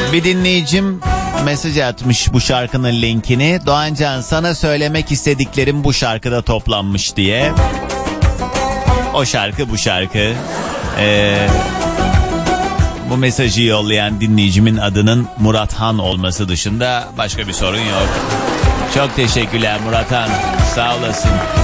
Bir dinleyicim mesaj atmış bu şarkının linkini. Doğancan, sana söylemek istediklerim bu şarkıda toplanmış diye. O şarkı bu şarkı. Bu mesajı yollayan dinleyicimin adının Murat Han olması dışında başka bir sorun yok. Çok teşekkürler Murat Han. Sağ olasın.